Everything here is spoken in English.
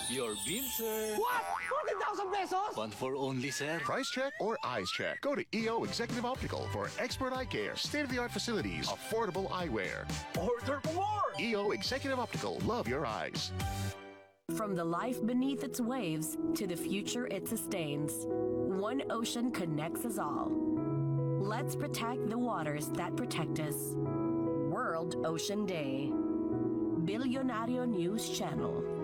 Your bill, sir. What? 40,000 pesos? One for only, sir. Price check or eyes check? Go to EO Executive Optical for expert eye care, state-of-the-art facilities, affordable eyewear. Order for more! EO Executive Optical. Love your eyes. From the life beneath its waves to the future it sustains, one ocean connects us all. Let's protect the waters that protect us. World Ocean Day. Billionario News Channel.